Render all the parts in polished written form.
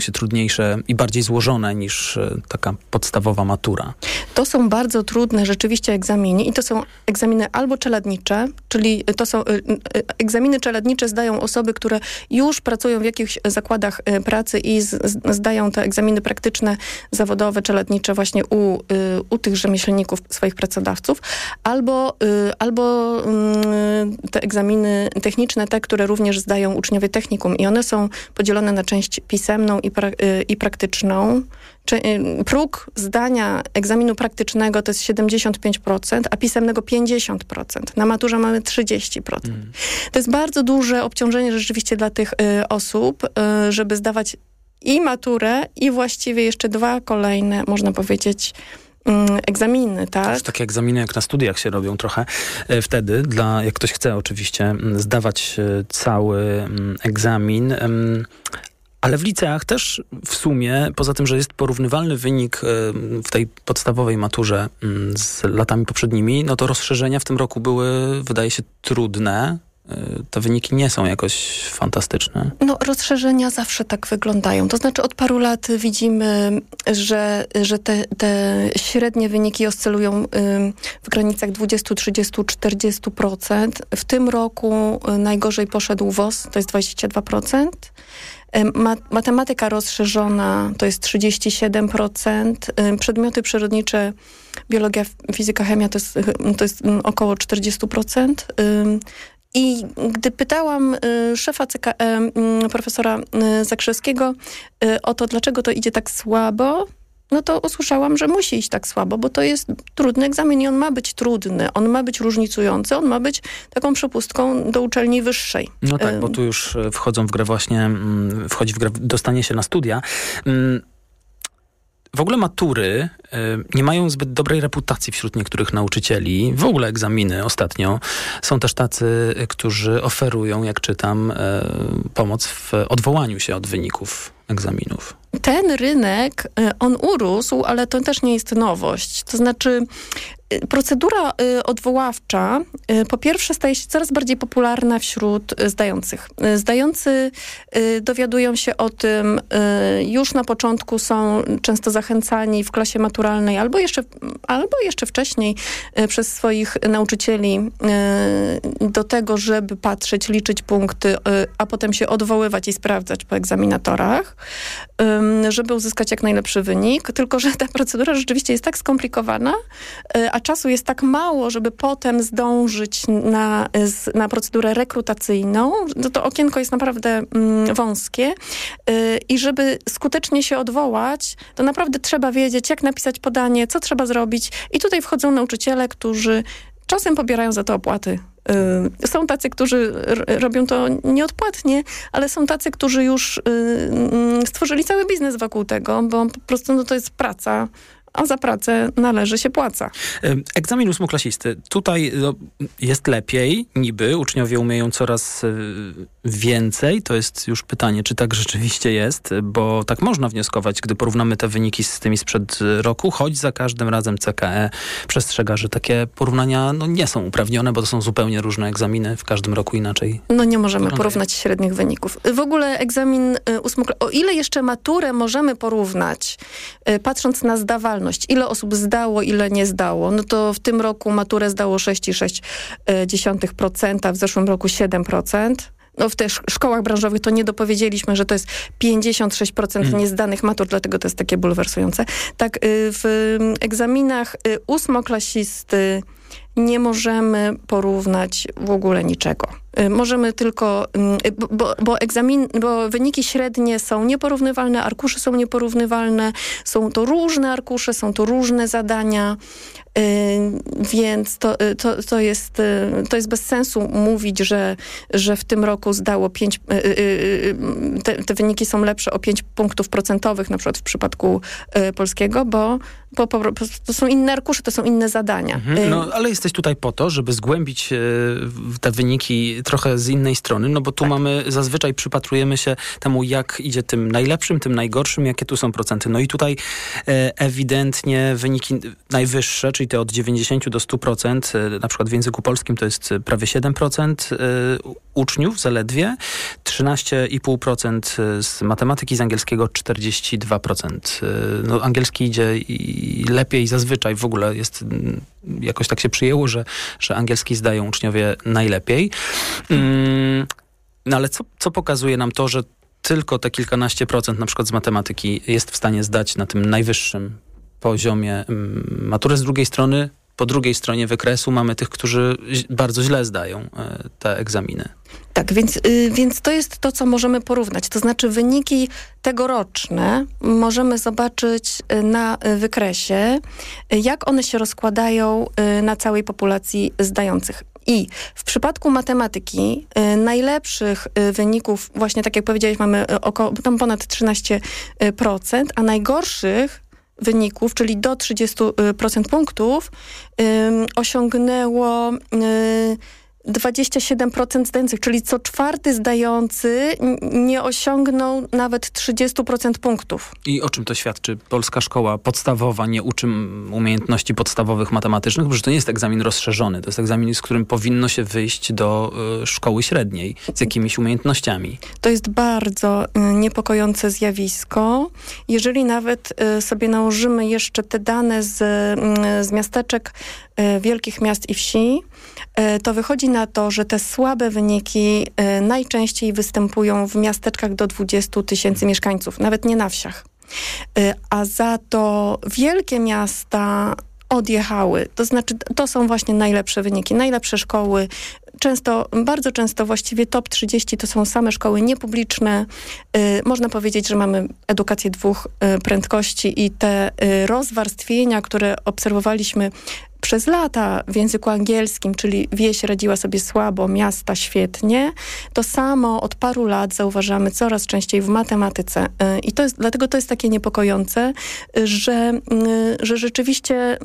się trudniejsze i bardziej złożone niż taka podstawowa matura? To są bardzo trudne rzeczywiście egzaminy i to są egzaminy albo czeladnicze, czyli to są egzaminy czeladnicze zdają osoby, które już pracują w jakichś zakładach pracy i zdają te egzaminy praktyczne, zawodowe, czeladnicze właśnie u tych rzemieślników, swoich pracodawców, albo te egzaminy techniczne, te, które również zdają uczniowie technikum i one są podzielone na część pisemną i praktyczną. Próg zdania egzaminu praktycznego to jest 75%, a pisemnego 50%. Na maturze mamy 30%. To jest bardzo duże obciążenie rzeczywiście dla tych osób, żeby zdawać i maturę, i właściwie jeszcze 2 kolejne, można powiedzieć, egzaminy, tak? To już takie egzaminy jak na studiach się robią trochę wtedy, jak ktoś chce oczywiście zdawać cały egzamin. Ale w liceach też w sumie, poza tym, że jest porównywalny wynik w tej podstawowej maturze z latami poprzednimi, no to rozszerzenia w tym roku były, wydaje się, trudne. Te wyniki nie są jakoś fantastyczne. No, rozszerzenia zawsze tak wyglądają. To znaczy od paru lat widzimy, że te średnie wyniki oscylują w granicach 20, 30, 40%. W tym roku najgorzej poszedł WOS, to jest 22%. Matematyka rozszerzona to jest 37%. Przedmioty przyrodnicze, biologia, fizyka, chemia to jest około 40%. I gdy pytałam szefa CKE, profesora Zakrzewskiego o to, dlaczego to idzie tak słabo, no to usłyszałam, że musi iść tak słabo, bo to jest trudny egzamin i on ma być trudny, on ma być różnicujący, on ma być taką przepustką do uczelni wyższej. No tak, bo tu już wchodzi w grę dostanie się na studia. W ogóle matury nie mają zbyt dobrej reputacji wśród niektórych nauczycieli. W ogóle egzaminy ostatnio. Są też tacy, którzy oferują, jak czytam, pomoc w odwołaniu się od wyników egzaminów. Ten rynek, on urósł, ale to też nie jest nowość. To znaczy procedura odwoławcza po pierwsze staje się coraz bardziej popularna wśród zdających. Zdający dowiadują się o tym już na początku, są często zachęcani w klasie maturalnej albo jeszcze wcześniej przez swoich nauczycieli do tego, żeby patrzeć, liczyć punkty, a potem się odwoływać i sprawdzać po egzaminatorach, żeby uzyskać jak najlepszy wynik. Tylko że ta procedura rzeczywiście jest tak skomplikowana, a czasu jest tak mało, żeby potem zdążyć na procedurę rekrutacyjną. To okienko jest naprawdę wąskie i żeby skutecznie się odwołać, to naprawdę trzeba wiedzieć, jak napisać podanie, co trzeba zrobić. I tutaj wchodzą nauczyciele, którzy czasem pobierają za to opłaty. Są tacy, którzy robią to nieodpłatnie, ale są tacy, którzy już stworzyli cały biznes wokół tego, bo po prostu to jest praca, a za pracę należy się płaca. Egzamin ósmoklasisty. Tutaj jest lepiej, niby. Uczniowie umieją coraz więcej. To jest już pytanie, czy tak rzeczywiście jest, bo tak można wnioskować, gdy porównamy te wyniki z tymi sprzed roku, choć za każdym razem CKE przestrzega, że takie porównania nie są uprawnione, bo to są zupełnie różne egzaminy, w każdym roku inaczej. No nie możemy porównać średnich wyników. W ogóle egzamin o ile jeszcze maturę możemy porównać, patrząc na zdawalność, ile osób zdało, ile nie zdało, no to w tym roku maturę zdało 6,6%, w zeszłym roku 7%. No w tych szkołach branżowych to nie dopowiedzieliśmy, że to jest 56% niezdanych matur, dlatego to jest takie bulwersujące. Tak, w egzaminach ósmoklasisty nie możemy porównać w ogóle niczego. Możemy tylko, bo wyniki średnie są nieporównywalne, arkusze są nieporównywalne, są to różne arkusze, są to różne zadania, więc to jest bez sensu mówić, że w tym roku zdało 5, te wyniki są lepsze o 5 punktów procentowych, na przykład w przypadku polskiego, bo to są inne arkusze, to są inne zadania. No, ale jesteś tutaj po to, żeby zgłębić te wyniki trochę z innej strony, no bo tu zazwyczaj przypatrujemy się temu, jak idzie tym najlepszym, tym najgorszym, jakie tu są procenty. No i tutaj ewidentnie wyniki najwyższe, czyli trójkę od 90 do 100%, na przykład w języku polskim to jest prawie 7% uczniów zaledwie, 13,5% z matematyki, z angielskiego 42%. No, angielski idzie i lepiej zazwyczaj, w ogóle jest, jakoś tak się przyjęło, że angielski zdają uczniowie najlepiej. No ale co pokazuje nam to, że tylko te kilkanaście procent na przykład z matematyki jest w stanie zdać na tym najwyższym poziomie maturę. Z drugiej strony, po drugiej stronie wykresu mamy tych, którzy bardzo źle zdają te egzaminy. Tak, więc to jest to, co możemy porównać. To znaczy wyniki tegoroczne możemy zobaczyć na wykresie, jak one się rozkładają na całej populacji zdających. I w przypadku matematyki najlepszych wyników, właśnie tak jak powiedziałeś, mamy tam ponad 13%, a najgorszych wyników, czyli do 30% punktów, osiągnęło 27% zdających, czyli co czwarty zdający nie osiągnął nawet 30% punktów. I o czym to świadczy? Polska szkoła podstawowa nie uczy umiejętności podstawowych matematycznych, bo że to nie jest egzamin rozszerzony, to jest egzamin, z którym powinno się wyjść do szkoły średniej, z jakimiś umiejętnościami. To jest bardzo niepokojące zjawisko. Jeżeli nawet sobie nałożymy jeszcze te dane z miasteczek, wielkich miast i wsi, to wychodzi na to, że te słabe wyniki najczęściej występują w miasteczkach do 20 000 mieszkańców, nawet nie na wsiach. A za to wielkie miasta odjechały. To znaczy, to są właśnie najlepsze wyniki, najlepsze szkoły. Bardzo często właściwie top 30 to są same szkoły niepubliczne. Można powiedzieć, że mamy edukację dwóch prędkości i te rozwarstwienia, które obserwowaliśmy przez lata w języku angielskim, czyli wieś radziła sobie słabo, miasta świetnie. To samo od paru lat zauważamy coraz częściej w matematyce. I dlatego to jest takie niepokojące, że rzeczywiście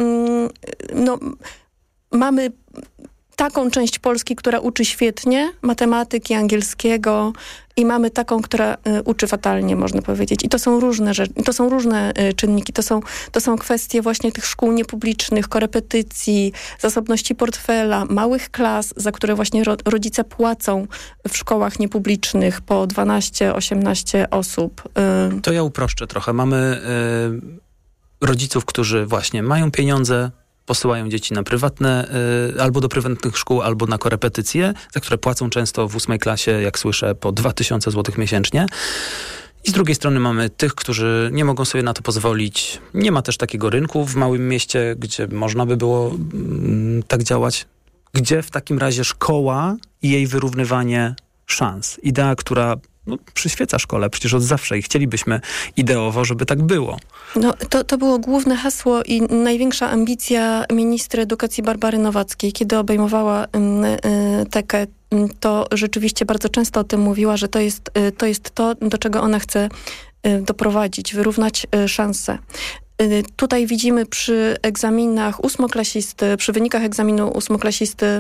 mamy taką część Polski, która uczy świetnie matematyki, angielskiego i mamy taką, która uczy fatalnie, można powiedzieć. I to są różne rzeczy, to są różne czynniki. To są kwestie właśnie tych szkół niepublicznych, korepetycji, zasobności portfela, małych klas, za które właśnie rodzice płacą w szkołach niepublicznych po 12-18 osób. To ja uproszczę trochę. Mamy rodziców, którzy właśnie mają pieniądze, posyłają dzieci na prywatne, albo do prywatnych szkół, albo na korepetycje, za które płacą często w 8 klasie, jak słyszę, po 2000 zł miesięcznie. I z drugiej strony mamy tych, którzy nie mogą sobie na to pozwolić. Nie ma też takiego rynku w małym mieście, gdzie można by było tak działać. Gdzie w takim razie szkoła i jej wyrównywanie szans? Idea, która przyświeca szkole przecież od zawsze i chcielibyśmy ideowo, żeby tak było. No, to było główne hasło i największa ambicja ministry edukacji Barbary Nowackiej, kiedy obejmowała tekę. To rzeczywiście bardzo często o tym mówiła, że to jest to, do czego ona chce doprowadzić, wyrównać szanse. Tutaj widzimy przy egzaminach ósmoklasisty, przy wynikach egzaminu ósmoklasisty,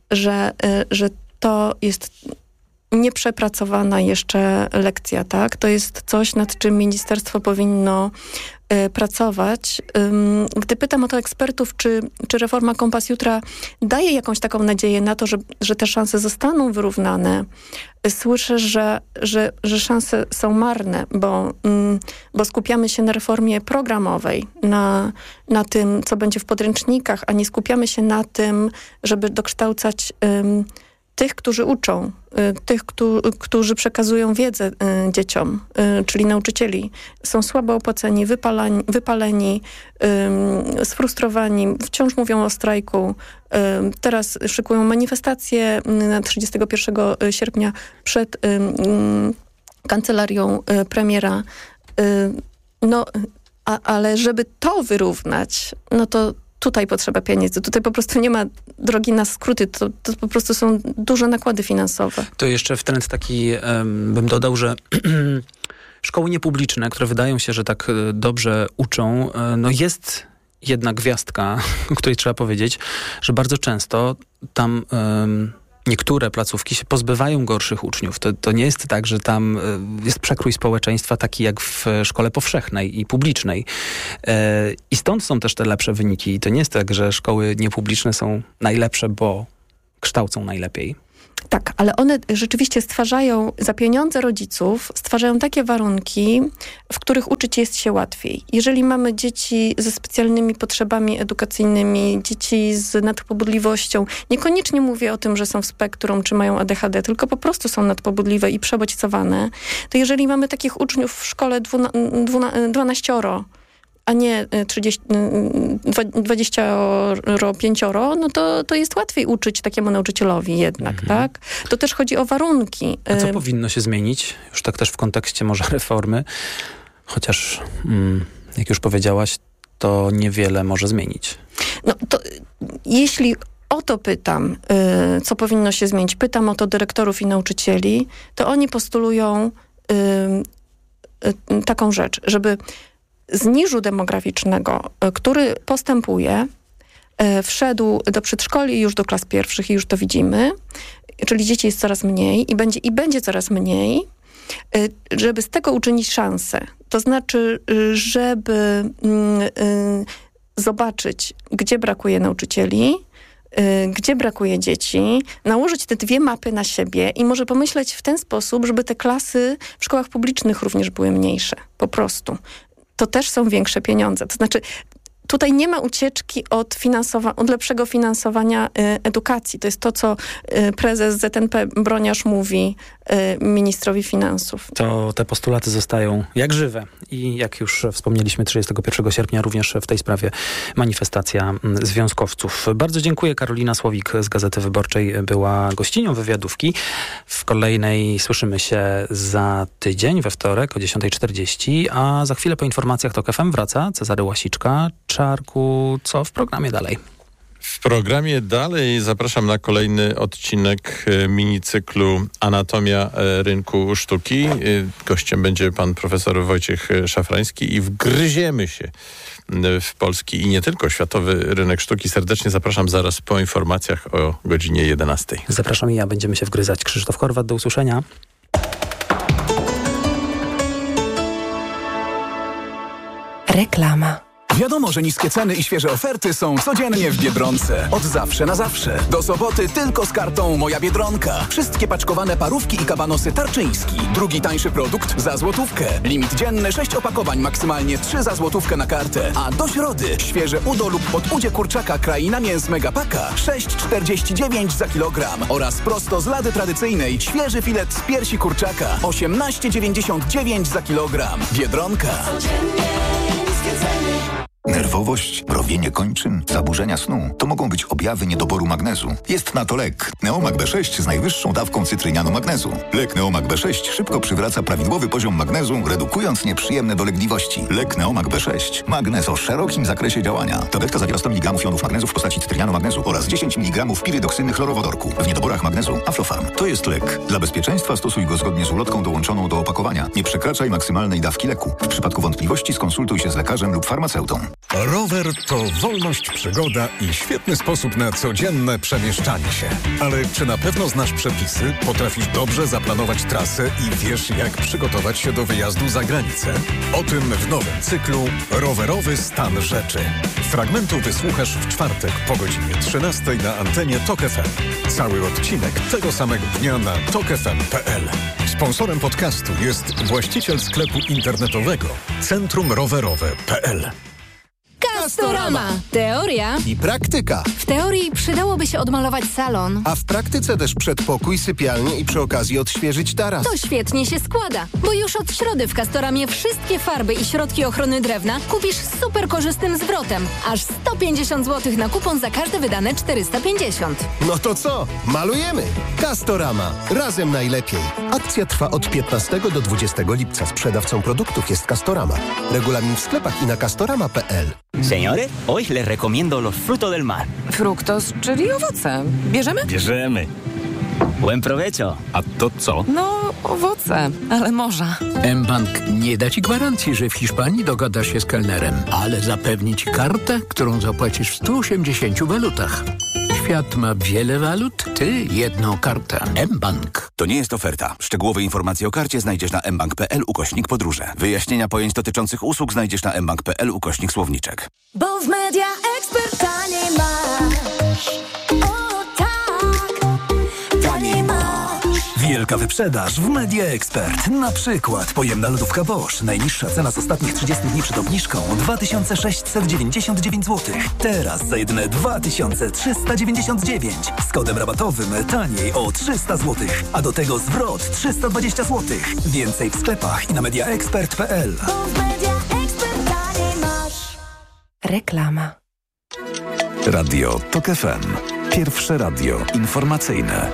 że to jest nieprzepracowana jeszcze lekcja, tak? To jest coś, nad czym ministerstwo powinno pracować. Gdy pytam o to ekspertów, czy reforma Kompas Jutra daje jakąś taką nadzieję na to, że te szanse zostaną wyrównane, słyszę, że szanse są marne, bo skupiamy się na reformie programowej, na tym, co będzie w podręcznikach, a nie skupiamy się na tym, żeby dokształcać tych, którzy uczą, tych, którzy przekazują wiedzę dzieciom, czyli nauczycieli, są słabo opłaceni, wypaleni, sfrustrowani, wciąż mówią o strajku. Teraz szykują manifestacje na 31 sierpnia przed kancelarią premiera. Ale żeby to wyrównać, no to tutaj potrzeba pieniędzy. Tutaj po prostu nie ma drogi na skróty. To po prostu są duże nakłady finansowe. To jeszcze w trend taki bym dodał, że szkoły niepubliczne, które wydają się, że tak dobrze uczą, no jest jedna gwiazdka, o której trzeba powiedzieć, że bardzo często tam niektóre placówki się pozbywają gorszych uczniów. To nie jest tak, że tam jest przekrój społeczeństwa taki jak w szkole powszechnej i publicznej. I stąd są też te lepsze wyniki. I to nie jest tak, że szkoły niepubliczne są najlepsze, bo kształcą najlepiej. Tak, ale one rzeczywiście stwarzają, za pieniądze rodziców, stwarzają takie warunki, w których uczyć jest się łatwiej. Jeżeli mamy dzieci ze specjalnymi potrzebami edukacyjnymi, dzieci z nadpobudliwością, niekoniecznie mówię o tym, że są w spektrum, czy mają ADHD, tylko po prostu są nadpobudliwe i przebodźcowane, to jeżeli mamy takich uczniów w szkole 12, a nie 25, no to jest łatwiej uczyć takiemu nauczycielowi jednak, tak? To też chodzi o warunki. A co powinno się zmienić? Już tak też w kontekście może reformy, chociaż jak już powiedziałaś, to niewiele może zmienić. No to jeśli o to pytam, co powinno się zmienić, pytam o to dyrektorów i nauczycieli, to oni postulują taką rzecz, żeby z niżu demograficznego, który postępuje, wszedł do przedszkoli i już do klas pierwszych i już to widzimy, czyli dzieci jest coraz mniej i będzie coraz mniej, żeby z tego uczynić szansę. To znaczy, żeby zobaczyć, gdzie brakuje nauczycieli, gdzie brakuje dzieci, nałożyć te dwie mapy na siebie i może pomyśleć w ten sposób, żeby te klasy w szkołach publicznych również były mniejsze. Po prostu. To też są większe pieniądze. To znaczy, tutaj nie ma ucieczki od lepszego finansowania edukacji. To jest to, co prezes ZNP Broniarz mówi ministrowi finansów. To te postulaty zostają jak żywe. I jak już wspomnieliśmy, 31 sierpnia również w tej sprawie manifestacja związkowców. Bardzo dziękuję. Karolina Słowik z Gazety Wyborczej była gościnią wywiadówki. W kolejnej słyszymy się za tydzień, we wtorek o 10:40, a za chwilę po informacjach TOK FM wraca Cezary Łasiczka. Czarku, co w programie dalej? W programie dalej zapraszam na kolejny odcinek minicyklu Anatomia rynku sztuki. Gościem będzie pan profesor Wojciech Szafrański i wgryziemy się w polski i nie tylko światowy rynek sztuki. Serdecznie zapraszam zaraz po informacjach o godzinie 11:00. Zapraszam i ja, będziemy się wgryzać. Krzysztof Horwat, do usłyszenia. Reklama. Wiadomo, że niskie ceny i świeże oferty są codziennie w Biedronce. Od zawsze na zawsze. Do soboty tylko z kartą Moja Biedronka. Wszystkie paczkowane parówki i kabanosy Tarczyński. Drugi tańszy produkt za złotówkę. Limit dzienny 6 opakowań, maksymalnie 3 za złotówkę na kartę. A do środy świeże udo lub podudzie kurczaka Kraina Mięs Megapaka 6,49 za kilogram. Oraz prosto z lady tradycyjnej świeży filet z piersi kurczaka 18,99 za kilogram. Biedronka. Nerwowość, mrowienie kończyn, zaburzenia snu to mogą być objawy niedoboru magnezu. Jest na to lek. Neomag B6 z najwyższą dawką cytrynianu magnezu. Lek Neomag B6 szybko przywraca prawidłowy poziom magnezu, redukując nieprzyjemne dolegliwości. Lek Neomag B6. Magnez o szerokim zakresie działania. Tabletka zawiera 100 mg jonów magnezu w postaci cytrynianu magnezu oraz 10 mg pirydoksyny chlorowodorku. W niedoborach magnezu Aflofarm. To jest lek. Dla bezpieczeństwa stosuj go zgodnie z ulotką dołączoną do opakowania. Nie przekraczaj maksymalnej dawki leku. W przypadku wątpliwości skonsultuj się z lekarzem lub farmaceutą. Rower to wolność, przygoda i świetny sposób na codzienne przemieszczanie się. Ale czy na pewno znasz przepisy, potrafisz dobrze zaplanować trasę i wiesz, jak przygotować się do wyjazdu za granicę? O tym w nowym cyklu Rowerowy stan rzeczy. Fragmentu wysłuchasz w czwartek po godzinie 13:00 na antenie TOK FM. Cały odcinek tego samego dnia na tokfm.pl. Sponsorem podcastu jest właściciel sklepu internetowego centrumrowerowe.pl. Castorama. Teoria i praktyka. W teorii przydałoby się odmalować salon. A w praktyce też przedpokój, sypialnię i przy okazji odświeżyć taras. To świetnie się składa, bo już od środy w Castoramie wszystkie farby i środki ochrony drewna kupisz z super korzystnym zwrotem. Aż 150 zł na kupon za każde wydane 450. No to co? Malujemy! Castorama. Razem najlepiej. Akcja trwa od 15 do 20 lipca. Sprzedawcą produktów jest Castorama. Regulamin w sklepach i na castorama.pl. Señores, hoy les recomiendo los frutos del mar. Fruktos, czyli owoce. Bierzemy? Bierzemy. Buen provecho. A to co? No, owoce, ale morza. mBank nie da ci gwarancji, że w Hiszpanii dogadasz się z kelnerem, ale zapewni ci kartę, którą zapłacisz w 180 walutach. Świat ma wiele walut, ty jedną kartę. mBank. To nie jest oferta. Szczegółowe informacje o karcie znajdziesz na mbank.pl/podróże. Wyjaśnienia pojęć dotyczących usług znajdziesz na mbank.pl/słowniczek. Bo w Media Expert taniej masz. O tak, taniej masz. Wielka wyprzedaż w Media Expert. Na przykład pojemna lodówka Bosch. Najniższa cena z ostatnich 30 dni przed obniżką 2699 zł. Teraz za jedyne 2399. Z kodem rabatowym taniej o 300 zł. A do tego zwrot 320 zł. Więcej w sklepach i na mediaexpert.pl. Reklama. Radio TOK FM. Pierwsze radio informacyjne.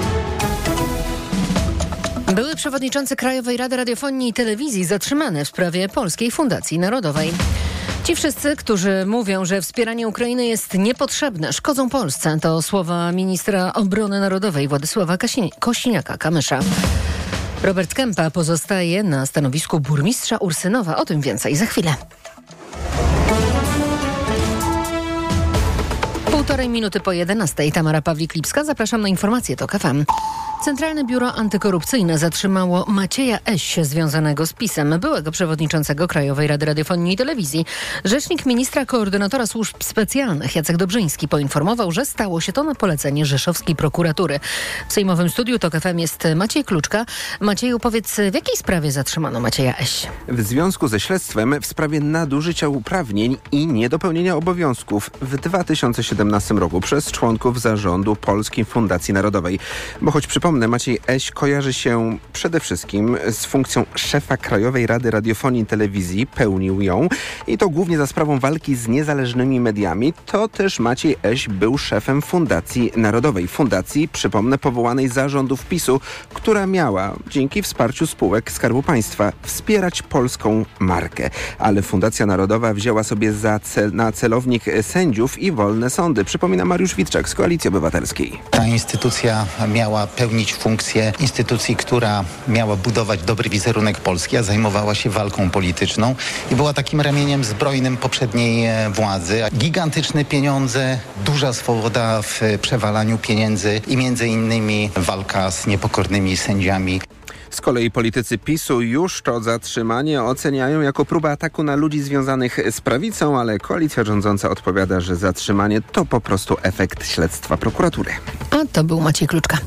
Były przewodniczący Krajowej Rady Radiofonii i Telewizji zatrzymany w sprawie Polskiej Fundacji Narodowej. Ci wszyscy, którzy mówią, że wspieranie Ukrainy jest niepotrzebne, szkodzą Polsce, to słowa ministra obrony narodowej Władysława Kosiniaka-Kamysza. Robert Kempa pozostaje na stanowisku burmistrza Ursynowa. O tym więcej za chwilę. 1,5 minuty po 11. Tamara Pawlik-Lipska. Zapraszam na informacje TOK FM. Centralne Biuro Antykorupcyjne zatrzymało Macieja Eś, związanego z PiS-em, byłego przewodniczącego Krajowej Rady Radiofonii i Telewizji. Rzecznik ministra koordynatora służb specjalnych Jacek Dobrzyński poinformował, że stało się to na polecenie rzeszowskiej prokuratury. W sejmowym studiu TOK FM jest Maciej Kluczka. Macieju, powiedz, w jakiej sprawie zatrzymano Macieja Eś? W związku ze śledztwem w sprawie nadużycia uprawnień i niedopełnienia obowiązków w 2017 roku przez członków zarządu Polskiej Fundacji Narodowej. Bo choć przypomnę, Maciej Eś kojarzy się przede wszystkim z funkcją szefa Krajowej Rady Radiofonii i Telewizji, pełnił ją i to głównie za sprawą walki z niezależnymi mediami, to też Maciej Eś był szefem Fundacji Narodowej. Fundacji, przypomnę, powołanej z zarządów PiS-u, która miała dzięki wsparciu spółek Skarbu Państwa wspierać polską markę. Ale Fundacja Narodowa wzięła sobie na celownik sędziów i wolne sądy. Przypomina Mariusz Witczak z Koalicji Obywatelskiej. Ta instytucja miała pełnić funkcję instytucji, która miała budować dobry wizerunek Polski, a zajmowała się walką polityczną i była takim ramieniem zbrojnym poprzedniej władzy. Gigantyczne pieniądze, duża swoboda w przewalaniu pieniędzy i między innymi walka z niepokornymi sędziami. Z kolei politycy PiS-u już to zatrzymanie oceniają jako próbę ataku na ludzi związanych z prawicą, ale koalicja rządząca odpowiada, że zatrzymanie to po prostu efekt śledztwa prokuratury. A to był Maciej Kluczka.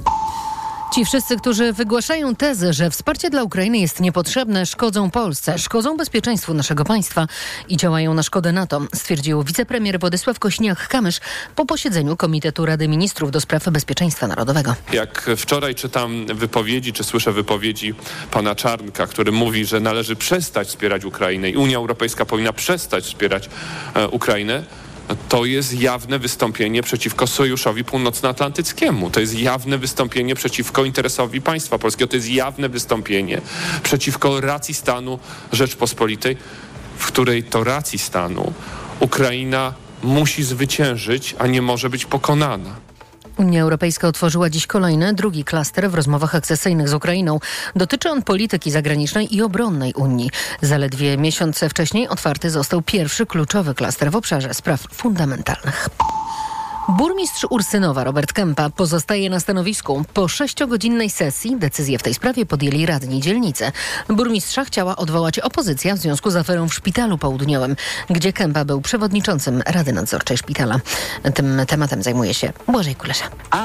Ci wszyscy, którzy wygłaszają tezę, że wsparcie dla Ukrainy jest niepotrzebne, szkodzą Polsce, szkodzą bezpieczeństwu naszego państwa i działają na szkodę NATO, stwierdził wicepremier Władysław Kosiniak-Kamysz po posiedzeniu Komitetu Rady Ministrów do spraw bezpieczeństwa narodowego. Jak wczoraj czytam wypowiedzi, czy słyszę wypowiedzi pana Czarnka, który mówi, że należy przestać wspierać Ukrainę i Unia Europejska powinna przestać wspierać Ukrainę, to jest jawne wystąpienie przeciwko Sojuszowi Północnoatlantyckiemu. To jest jawne wystąpienie przeciwko interesowi państwa polskiego. To jest jawne wystąpienie przeciwko racji stanu Rzeczpospolitej, w której to racji stanu Ukraina musi zwyciężyć, a nie może być pokonana. Unia Europejska otworzyła dziś kolejny, drugi klaster w rozmowach akcesyjnych z Ukrainą. Dotyczy on polityki zagranicznej i obronnej Unii. Zaledwie miesiące wcześniej otwarty został pierwszy kluczowy klaster w obszarze spraw fundamentalnych. Burmistrz Ursynowa Robert Kempa pozostaje na stanowisku. Po 6-godzinnej sesji decyzję w tej sprawie podjęli radni dzielnicy. Burmistrza chciała odwołać opozycja w związku z aferą w Szpitalu Południowym, gdzie Kempa był przewodniczącym Rady Nadzorczej Szpitala. Tym tematem zajmuje się Błażej Kulesza.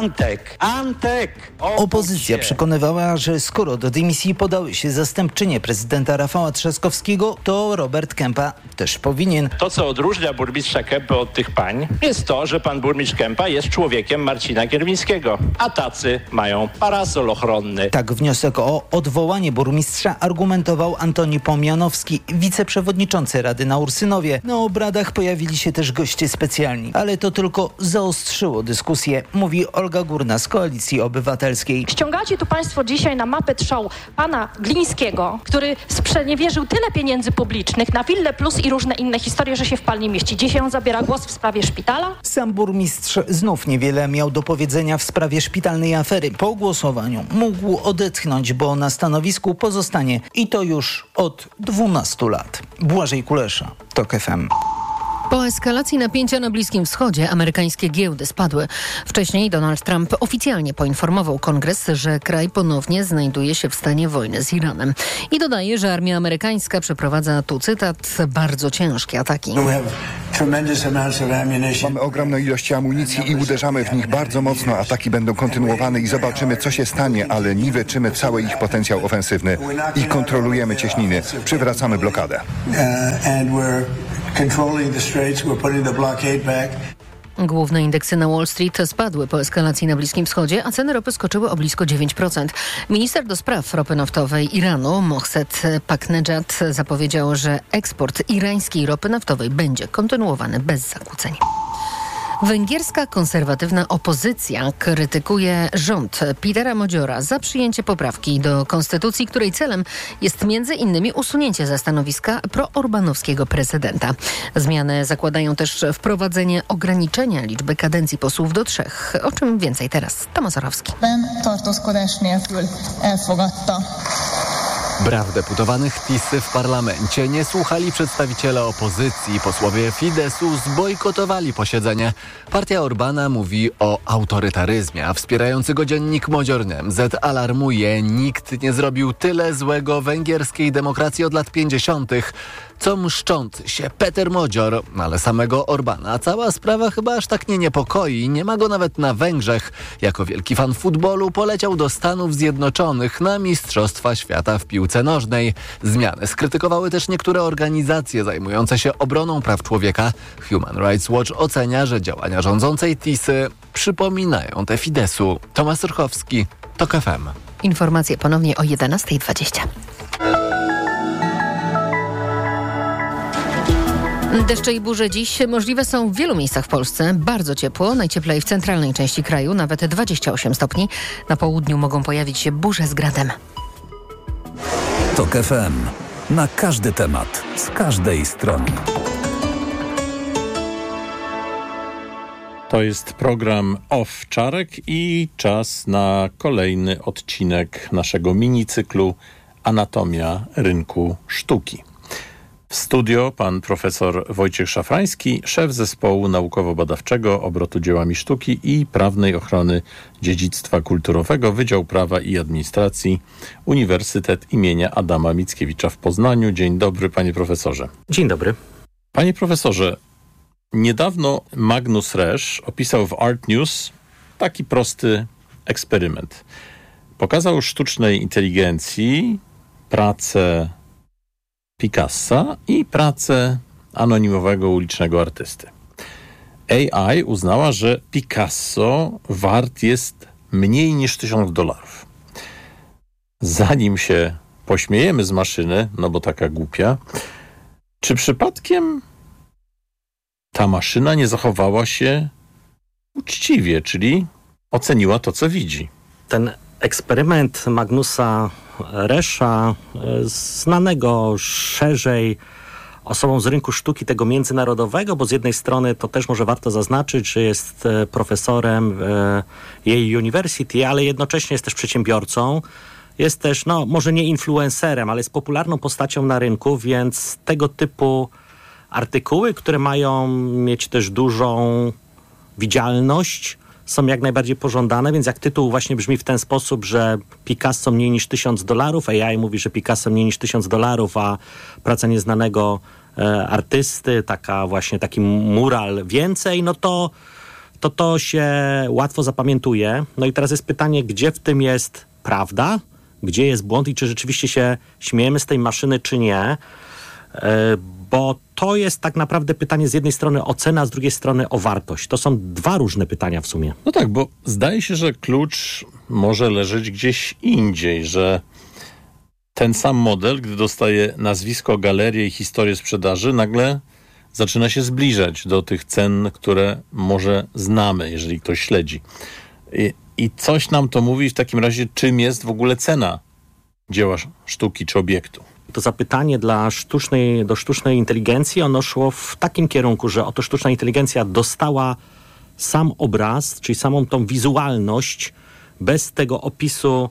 Antek! Opozycja przekonywała, że skoro do dymisji podały się zastępczynie prezydenta Rafała Trzaskowskiego, to Robert Kempa też powinien. To, co odróżnia burmistrza Kempę od tych pań, jest to, że pan burmistrz Kempa jest człowiekiem Marcina Kierwińskiego, a tacy mają parasol ochronny. Tak wniosek o odwołanie burmistrza argumentował Antoni Pomianowski, wiceprzewodniczący Rady na Ursynowie. Na obradach pojawili się też goście specjalni, ale to tylko zaostrzyło dyskusję, mówi Olga Górna z Koalicji Obywatelskiej. Ściągacie tu państwo dzisiaj na mapę show pana Glińskiego, który sprzeniewierzył tyle pieniędzy publicznych na Wille Plus i różne inne historie, że się w pal nie mieści. Dzisiaj on zabiera głos w sprawie szpitala. Sam burmistrz znów niewiele miał do powiedzenia w sprawie szpitalnej afery. Po głosowaniu mógł odetchnąć, bo na stanowisku pozostanie i to już od 12 lat. Błażej Kulesza, TOK FM. Po eskalacji napięcia na Bliskim Wschodzie amerykańskie giełdy spadły. Wcześniej Donald Trump oficjalnie poinformował Kongres, że kraj ponownie znajduje się w stanie wojny z Iranem. I dodaje, że armia amerykańska przeprowadza, tu cytat, bardzo ciężkie ataki. Mamy ogromną ilość amunicji i uderzamy w nich bardzo mocno. Ataki będą kontynuowane i zobaczymy, co się stanie, ale niweczymy cały ich potencjał ofensywny i kontrolujemy cieśniny. Przywracamy blokadę. Główne indeksy na Wall Street spadły po eskalacji na Bliskim Wschodzie, a ceny ropy skoczyły o blisko 9%. Minister do spraw ropy naftowej Iranu, Mohsen Paknejad, zapowiedział, że eksport irańskiej ropy naftowej będzie kontynuowany bez zakłóceń. Węgierska konserwatywna opozycja krytykuje rząd Petera Modziora za przyjęcie poprawki do konstytucji, której celem jest m.in. usunięcie ze stanowiska proorbanowskiego prezydenta. Zmiany zakładają też wprowadzenie ograniczenia liczby kadencji posłów do 3. O czym więcej teraz Tomasz Orowski. Braw deputowanych PiS w parlamencie nie słuchali przedstawiciele opozycji. Posłowie Fidesu zbojkotowali posiedzenie. Partia Orbana mówi o autorytaryzmie, a wspierający go dziennik Modzior NMZ alarmuje: nikt nie zrobił tyle złego węgierskiej demokracji od lat 50., co mszczący się Peter Modzior. Ale samego Orbana cała sprawa chyba aż tak nie niepokoi. Nie ma go nawet na Węgrzech. Jako wielki fan futbolu poleciał do Stanów Zjednoczonych na Mistrzostwa Świata w piłce nożnej. Zmiany skrytykowały też niektóre organizacje zajmujące się obroną praw człowieka. Human Rights Watch ocenia, że działania rządzącej TIS-y przypominają te Fidesu. Tomasz Orchowski, TOK FM. Informacje ponownie o 11:20. Deszcze i burze dziś możliwe są w wielu miejscach w Polsce. Bardzo ciepło, najcieplej w centralnej części kraju, nawet 28 stopni. Na południu mogą pojawić się burze z gradem. TOK FM. Na każdy temat, z każdej strony. To jest program Owczarek i czas na kolejny odcinek naszego minicyklu Anatomia rynku sztuki. W studio pan profesor Wojciech Szafrański, szef zespołu naukowo-badawczego obrotu dziełami sztuki i prawnej ochrony dziedzictwa kulturowego, Wydział Prawa i Administracji, Uniwersytet imienia Adama Mickiewicza w Poznaniu. Dzień dobry, panie profesorze. Dzień dobry. Panie profesorze, niedawno Magnus Resch opisał w Art News taki prosty eksperyment. Pokazał sztucznej inteligencji pracę Picassa i pracę anonimowego ulicznego artysty. AI uznała, że Picasso wart jest mniej niż $1000. Zanim się pośmiejemy z maszyny, no bo taka głupia, czy przypadkiem ta maszyna nie zachowała się uczciwie, czyli oceniła to, co widzi? Ten eksperyment Magnusa Rescha, znanego szerzej osobą z rynku sztuki tego międzynarodowego, bo z jednej strony to też może warto zaznaczyć, że jest profesorem Yale University, ale jednocześnie jest też przedsiębiorcą. Jest też, no może nie influencerem, ale jest popularną postacią na rynku, więc tego typu artykuły, które mają mieć też dużą widzialność, są jak najbardziej pożądane, więc jak tytuł właśnie brzmi w ten sposób, że Picasso mniej niż $1000, AI mówi, że Picasso mniej niż $1000, a praca nieznanego artysty, taki mural więcej, no to się łatwo zapamiętuje. No i teraz jest pytanie, gdzie w tym jest prawda, gdzie jest błąd i czy rzeczywiście się śmiejemy z tej maszyny, czy nie. Bo to jest tak naprawdę pytanie z jednej strony o cenę, a z drugiej strony o wartość. To są dwa różne pytania w sumie. No tak, bo zdaje się, że klucz może leżeć gdzieś indziej, że ten sam model, gdy dostaje nazwisko, galerię i historię sprzedaży, nagle zaczyna się zbliżać do tych cen, które może znamy, jeżeli ktoś śledzi. I coś nam to mówi w takim razie, czym jest w ogóle cena dzieła sztuki czy obiektu. To zapytanie do sztucznej inteligencji, ono szło w takim kierunku, że oto sztuczna inteligencja dostała sam obraz, czyli samą tą wizualność, bez tego opisu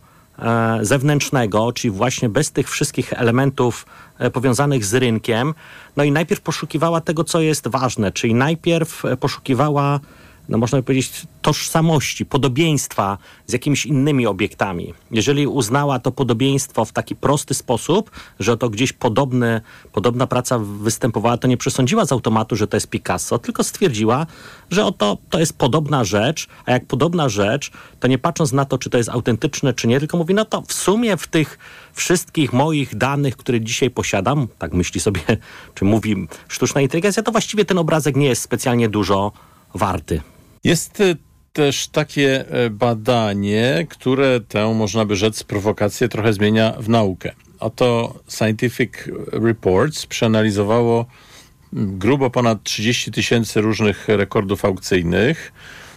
zewnętrznego, czyli właśnie bez tych wszystkich elementów powiązanych z rynkiem. No i najpierw poszukiwała tego, co jest ważne, czyli najpierw poszukiwała, no można by powiedzieć, tożsamości, podobieństwa z jakimiś innymi obiektami. Jeżeli uznała to podobieństwo w taki prosty sposób, że to gdzieś podobna praca występowała, to nie przesądziła z automatu, że to jest Picasso, tylko stwierdziła, że to jest podobna rzecz, a jak podobna rzecz, to nie patrząc na to, czy to jest autentyczne, czy nie, tylko mówi, no to w sumie w tych wszystkich moich danych, które dzisiaj posiadam, tak myśli sobie, czy mówi sztuczna inteligencja, to właściwie ten obrazek nie jest specjalnie dużo warty. Jest też takie badanie, które tę, można by rzec, prowokację trochę zmienia w naukę. Oto Scientific Reports przeanalizowało grubo ponad 30 000 różnych rekordów aukcyjnych,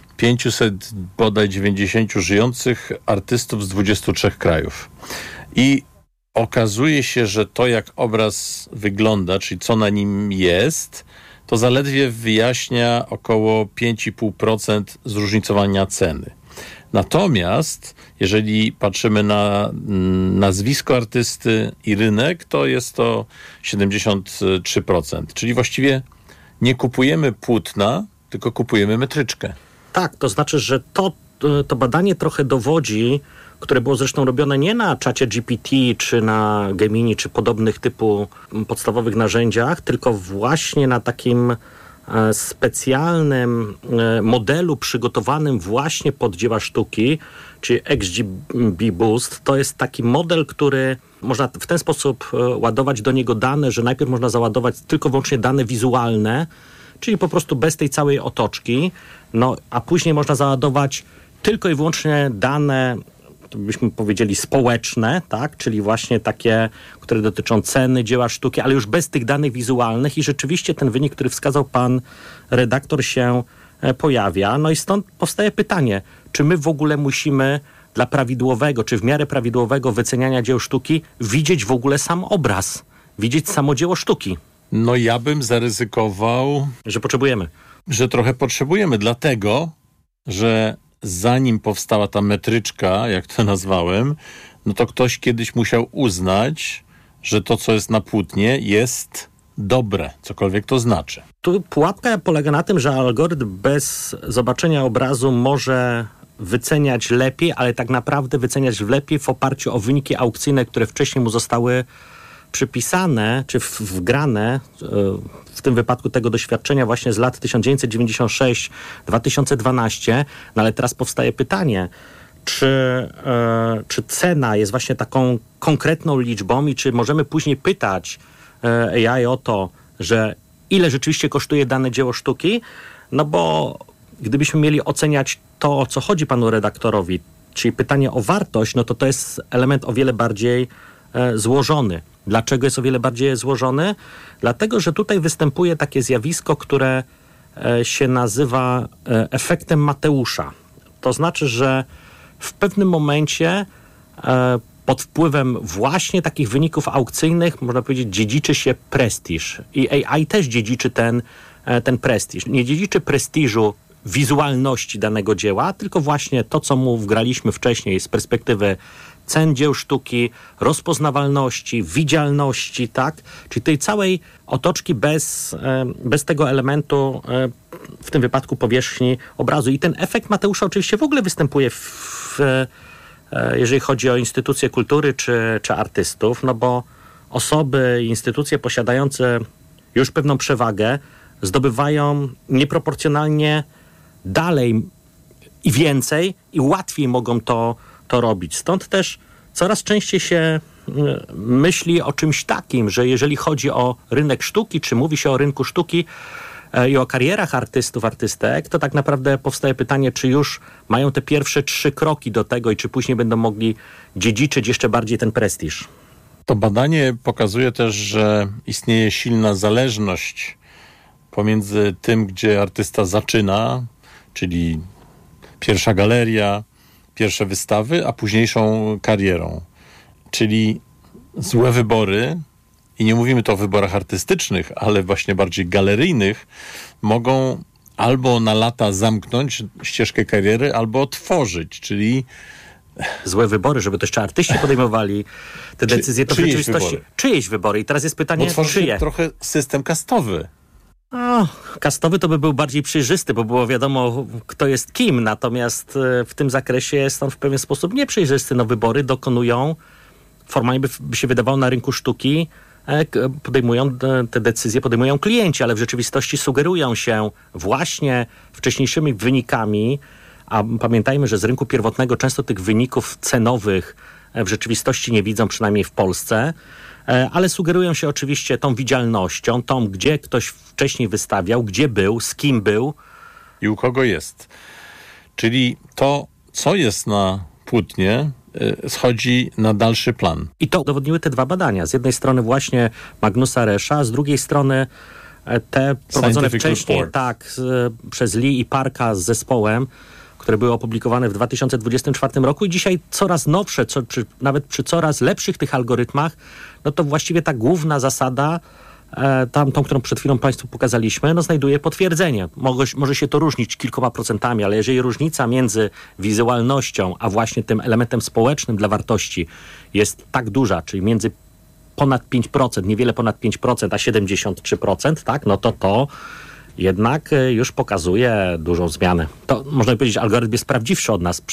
590 żyjących artystów z 23 krajów. I okazuje się, że to, jak obraz wygląda, czyli co na nim jest, to zaledwie wyjaśnia około 5,5% zróżnicowania ceny. Natomiast jeżeli patrzymy na nazwisko artysty i rynek, to jest to 73%. Czyli właściwie nie kupujemy płótna, tylko kupujemy metryczkę. Tak, to znaczy, że to badanie trochę dowodzi, które było zresztą robione nie na czacie GPT, czy na Gemini, czy podobnych typu podstawowych narzędziach, tylko właśnie na takim specjalnym modelu przygotowanym właśnie pod dzieła sztuki, czyli XGB Boost. To jest taki model, który można w ten sposób ładować do niego dane, że najpierw można załadować tylko wyłącznie dane wizualne, czyli po prostu bez tej całej otoczki, no a później można załadować tylko i wyłącznie dane, to byśmy powiedzieli społeczne, tak? Czyli właśnie takie, które dotyczą ceny dzieła sztuki, ale już bez tych danych wizualnych i rzeczywiście ten wynik, który wskazał pan redaktor, się pojawia. No i stąd powstaje pytanie, czy my w ogóle musimy dla prawidłowego, czy w miarę prawidłowego wyceniania dzieł sztuki widzieć w ogóle sam obraz, widzieć samo dzieło sztuki? No ja bym zaryzykował, że potrzebujemy. Że trochę potrzebujemy, dlatego, że zanim powstała ta metryczka, jak to nazwałem, no to ktoś kiedyś musiał uznać, że to, co jest na płótnie, jest dobre, cokolwiek to znaczy. Tu pułapka polega na tym, że algorytm bez zobaczenia obrazu może wyceniać lepiej, ale tak naprawdę wyceniać lepiej w oparciu o wyniki aukcyjne, które wcześniej mu zostały przypisane, czy wgrane, w tym wypadku tego doświadczenia właśnie z lat 1996-2012, no ale teraz powstaje pytanie, czy cena jest właśnie taką konkretną liczbą i czy możemy później pytać AI o to, że ile rzeczywiście kosztuje dane dzieło sztuki, no bo gdybyśmy mieli oceniać to, o co chodzi panu redaktorowi, czyli pytanie o wartość, no to jest element o wiele bardziej złożony. Dlaczego jest o wiele bardziej złożony? Dlatego, że tutaj występuje takie zjawisko, które się nazywa efektem Mateusza. To znaczy, że w pewnym momencie pod wpływem właśnie takich wyników aukcyjnych, można powiedzieć, dziedziczy się prestiż. I AI też dziedziczy ten prestiż. Nie dziedziczy prestiżu wizualności danego dzieła, tylko właśnie to, co mu wgraliśmy wcześniej z perspektywy cen dzieł sztuki, rozpoznawalności, widzialności, tak? Czyli tej całej otoczki bez tego elementu, w tym wypadku powierzchni obrazu. I ten efekt Mateusza oczywiście w ogóle występuje jeżeli chodzi o instytucje kultury czy artystów, no bo osoby, instytucje posiadające już pewną przewagę zdobywają nieproporcjonalnie dalej i więcej i łatwiej mogą to robić. Stąd też coraz częściej się myśli o czymś takim, że jeżeli chodzi o rynek sztuki, czy mówi się o rynku sztuki i o karierach artystów, artystek, to tak naprawdę powstaje pytanie, czy już mają te pierwsze 3 kroki do tego i czy później będą mogli dziedziczyć jeszcze bardziej ten prestiż. To badanie pokazuje też, że istnieje silna zależność pomiędzy tym, gdzie artysta zaczyna, czyli pierwsza galeria, pierwsze wystawy, a późniejszą karierą. Czyli złe wybory, i nie mówimy tu o wyborach artystycznych, ale właśnie bardziej galeryjnych, mogą albo na lata zamknąć ścieżkę kariery, albo otworzyć, czyli złe wybory, żeby to jeszcze artyści podejmowali te decyzje, to w rzeczywistości wybory? Czyjeś wybory? I teraz jest pytanie, czyje? Się trochę system kastowy. Kastowy to by był bardziej przejrzysty, bo było wiadomo, kto jest kim, natomiast w tym zakresie jest on w pewien sposób nieprzejrzysty. Wybory dokonują, formalnie by się wydawało, na rynku sztuki, podejmują te decyzje, podejmują klienci, ale w rzeczywistości sugerują się właśnie wcześniejszymi wynikami, a pamiętajmy, że z rynku pierwotnego często tych wyników cenowych w rzeczywistości nie widzą, przynajmniej w Polsce, ale sugerują się oczywiście tą widzialnością, tą, gdzie ktoś wcześniej wystawiał, gdzie był, z kim był. I u kogo jest. Czyli to, co jest na płótnie, schodzi na dalszy plan. I to udowodniły te dwa badania. Z jednej strony właśnie Magnusa Rescha, a z drugiej strony te prowadzone wcześniej przez Lee i Parka z zespołem, które były opublikowane w 2024 roku i dzisiaj coraz nowsze, nawet przy coraz lepszych tych algorytmach, no to właściwie ta główna zasada, tą, którą przed chwilą Państwu pokazaliśmy, znajduje potwierdzenie. Może się to różnić kilkoma procentami, ale jeżeli różnica między wizualnością, a właśnie tym elementem społecznym dla wartości jest tak duża, czyli między ponad 5%, niewiele ponad 5%, a 73%, tak, no to jednak już pokazuje dużą zmianę. To można powiedzieć, algorytm jest prawdziwszy od nas,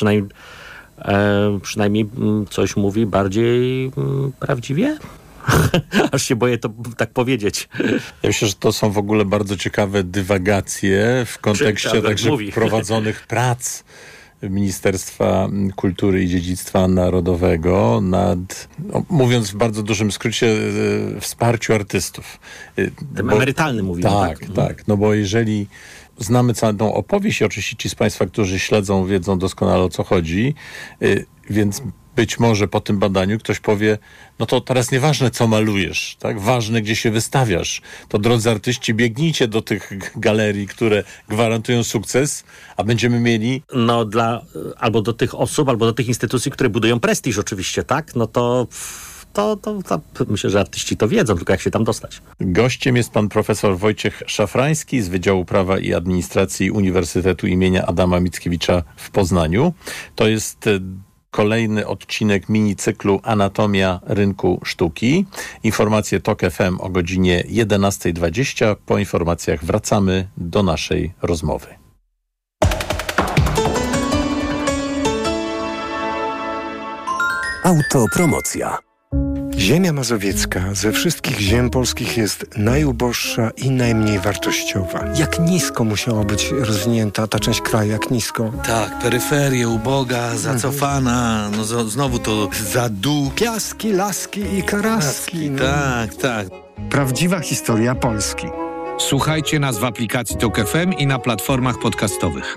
przynajmniej coś mówi bardziej prawdziwie. Aż się boję to tak powiedzieć. Ja myślę, że to są w ogóle bardzo ciekawe dywagacje w kontekście także prowadzonych prac Ministerstwa Kultury i Dziedzictwa Narodowego nad, mówiąc w bardzo dużym skrócie, wsparciu artystów. Tym emerytalnym mówimy. Tak. No bo jeżeli znamy całą opowieść i oczywiście ci z Państwa, którzy śledzą, wiedzą doskonale, o co chodzi, więc być może po tym badaniu ktoś powie, no to teraz nieważne, co malujesz, tak? Ważne, gdzie się wystawiasz. To, drodzy artyści, biegnijcie do tych galerii, które gwarantują sukces, a będziemy mieli... No albo do tych osób, albo do tych instytucji, które budują prestiż oczywiście, tak? No to myślę, że artyści to wiedzą, tylko jak się tam dostać. Gościem jest pan profesor Wojciech Szafrański z Wydziału Prawa i Administracji Uniwersytetu imienia Adama Mickiewicza w Poznaniu. To jest kolejny odcinek minicyklu Anatomia rynku sztuki. Informacje TOK FM o godzinie 11:20. Po informacjach wracamy do naszej rozmowy. Autopromocja. Ziemia mazowiecka ze wszystkich ziem polskich jest najuboższa i najmniej wartościowa. Jak nisko musiała być rozwinięta ta część kraju, jak nisko? Tak, peryferia uboga, zacofana, no znowu to zadu. Piaski, laski i karaski. Tak. Prawdziwa historia Polski. Słuchajcie nas w aplikacji TOK FM i na platformach podcastowych.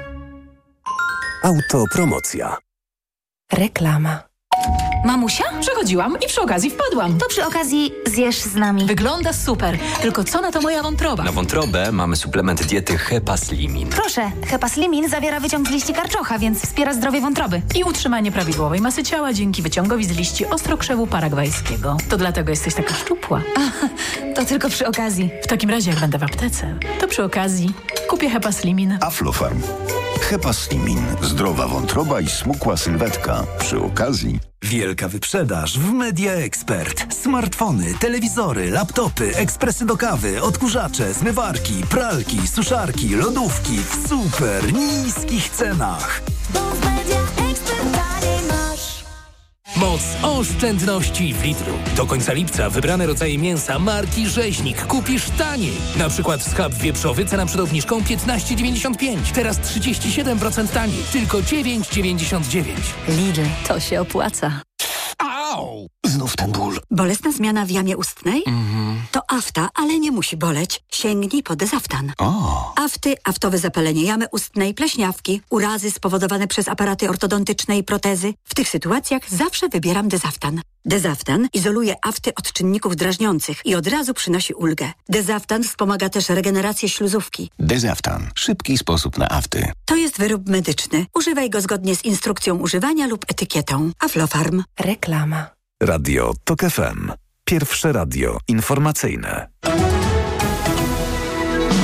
Autopromocja. Reklama. Mamusia? Przechodziłam i przy okazji wpadłam. To przy okazji zjesz z nami. Wygląda super. Tylko co na to moja wątroba? Na wątrobę mamy suplement diety Hepaslimin. Proszę, Hepaslimin zawiera wyciąg z liści karczocha, więc wspiera zdrowie wątroby. I utrzymanie prawidłowej masy ciała dzięki wyciągowi z liści ostrokrzewu paragwajskiego. To dlatego jesteś taka szczupła. To tylko przy okazji. W takim razie, jak będę w aptece, to przy okazji kupię Hepaslimin. Aflofarm. Hepaslimin. Zdrowa wątroba i smukła sylwetka. Przy okazji. Wielka wyprzedaż w Media Expert. Smartfony, telewizory, laptopy, ekspresy do kawy, odkurzacze, zmywarki, pralki, suszarki, lodówki w super niskich cenach. Moc oszczędności w Lidlu. Do końca lipca wybrane rodzaje mięsa marki Rzeźnik kupisz taniej. Na przykład schab wieprzowy, cena przed obniżką 15,95. Teraz 37% taniej. Tylko 9,99. Lidl, to się opłaca. Au! Znów ten ból. Bolesna zmiana w jamie ustnej? To afta, ale nie musi boleć. Sięgnij po Dezaftan. Afty, aftowe zapalenie jamy ustnej, pleśniawki, urazy spowodowane przez aparaty ortodontyczne i protezy. W tych sytuacjach zawsze wybieram Dezaftan. Dezaftan izoluje afty od czynników drażniących i od razu przynosi ulgę. Dezaftan wspomaga też regenerację śluzówki. Dezaftan. Szybki sposób na afty. To jest wyrób medyczny. Używaj go zgodnie z instrukcją używania lub etykietą. Aflofarm. Reklama. Radio TOK FM. Pierwsze radio informacyjne.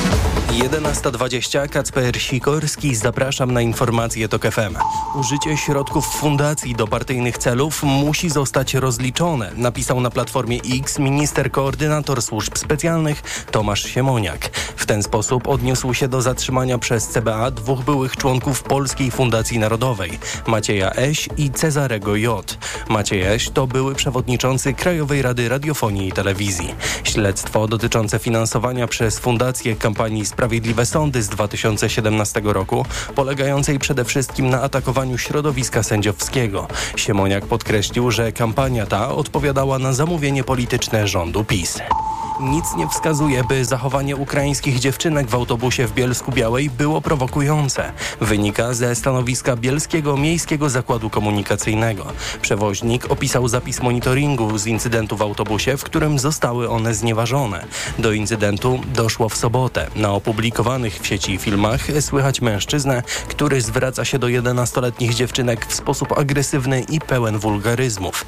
11:20, Kacper Sikorski, zapraszam na informacje TOK FM. Użycie środków fundacji do partyjnych celów musi zostać rozliczone, napisał na Platformie X minister koordynator służb specjalnych Tomasz Siemoniak. W ten sposób odniósł się do zatrzymania przez CBA 2 byłych członków Polskiej Fundacji Narodowej, Macieja Eś i Cezarego J. Maciej Eś to były przewodniczący Krajowej Rady Radiofonii i Telewizji. Śledztwo dotyczące finansowania przez fundację kampanii Sprawiedliwe Sądy z 2017 roku, polegającej przede wszystkim na atakowaniu środowiska sędziowskiego. Siemoniak podkreślił, że kampania ta odpowiadała na zamówienie polityczne rządu PiS. Nic nie wskazuje, by zachowanie ukraińskich dziewczynek w autobusie w Bielsku-Białej było prowokujące. Wynika ze stanowiska Bielskiego Miejskiego Zakładu Komunikacyjnego. Przewoźnik opisał zapis monitoringu z incydentu w autobusie, w którym zostały one znieważone. Do incydentu doszło w sobotę. Na opublikowanych w sieci filmach słychać mężczyznę, który zwraca się do 11-letnich dziewczynek w sposób agresywny i pełen wulgaryzmów.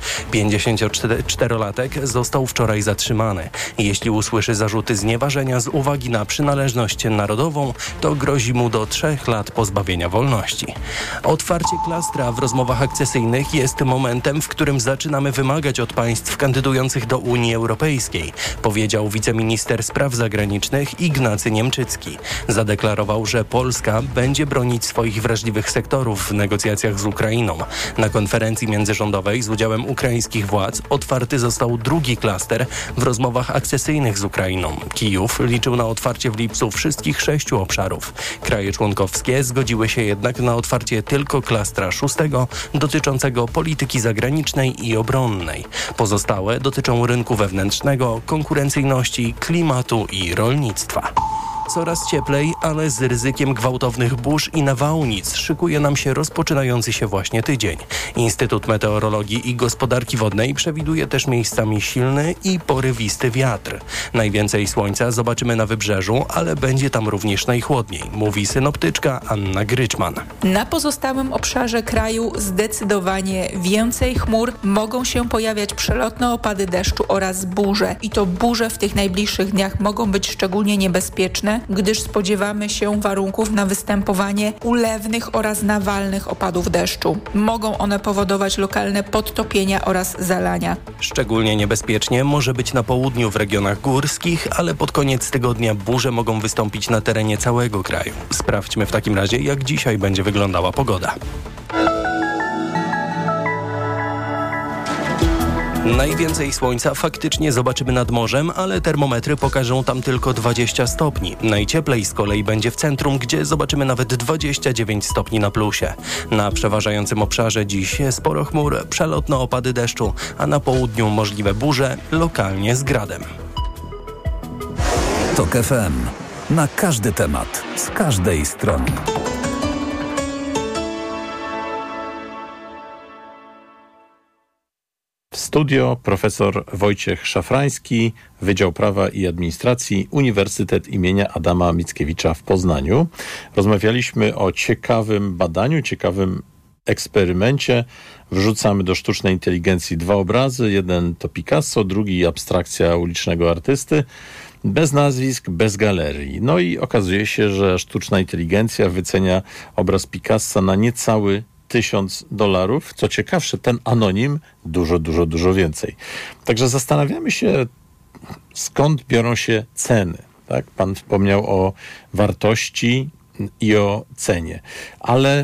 54-latek został wczoraj zatrzymany. Jeśli usłyszy zarzuty znieważenia z uwagi na przynależność narodową, to grozi mu do 3 lat pozbawienia wolności. Otwarcie klastra w rozmowach akcesyjnych jest momentem, w którym zaczynamy wymagać od państw kandydujących do Unii Europejskiej, powiedział wiceminister spraw zagranicznych Ignacy Niemczycki. Zadeklarował, że Polska będzie bronić swoich wrażliwych sektorów w negocjacjach z Ukrainą. Na konferencji międzyrządowej z udziałem ukraińskich władz otwarty został 2 klaster w rozmowach akcesyjnych z Ukrainą. Kijów liczył na otwarcie w lipcu wszystkich 6 obszarów. Kraje członkowskie zgodziły się jednak na otwarcie tylko klastra 6 dotyczącego polityki zagranicznej i obronnej. Pozostałe dotyczą rynku wewnętrznego, konkurencyjności, klimatu i rolnictwa. Coraz cieplej, ale z ryzykiem gwałtownych burz i nawałnic szykuje nam się rozpoczynający się właśnie tydzień. Instytut Meteorologii i Gospodarki Wodnej przewiduje też miejscami silny i porywisty wiatr. Najwięcej słońca zobaczymy na wybrzeżu, ale będzie tam również najchłodniej, mówi synoptyczka Anna Gryczman. Na pozostałym obszarze kraju zdecydowanie więcej chmur, mogą się pojawiać przelotne opady deszczu oraz burze. I to burze w tych najbliższych dniach mogą być szczególnie niebezpieczne, gdyż spodziewamy się warunków na występowanie ulewnych oraz nawalnych opadów deszczu. Mogą one powodować lokalne podtopienia oraz zalania. Szczególnie niebezpiecznie może być na południu w regionach górskich, ale pod koniec tygodnia burze mogą wystąpić na terenie całego kraju. Sprawdźmy w takim razie, jak dzisiaj będzie wyglądała pogoda. Najwięcej słońca faktycznie zobaczymy nad morzem, ale termometry pokażą tam tylko 20 stopni. Najcieplej z kolei będzie w centrum, gdzie zobaczymy nawet 29 stopni na plusie. Na przeważającym obszarze dziś sporo chmur, przelotne opady deszczu, a na południu możliwe burze, lokalnie z gradem. TOK FM. Na każdy temat, z każdej strony. W studio profesor Wojciech Szafrański, Wydział Prawa i Administracji, Uniwersytet imienia Adama Mickiewicza w Poznaniu. Rozmawialiśmy o ciekawym badaniu, ciekawym eksperymencie. Wrzucamy do sztucznej inteligencji 2 obrazy. Jeden to Picasso, drugi abstrakcja ulicznego artysty. Bez nazwisk, bez galerii. No i okazuje się, że sztuczna inteligencja wycenia obraz Picassa na niecały $1000. Co ciekawsze, ten anonim dużo więcej. Także zastanawiamy się, skąd biorą się ceny. Tak? Pan wspomniał o wartości i o cenie. Ale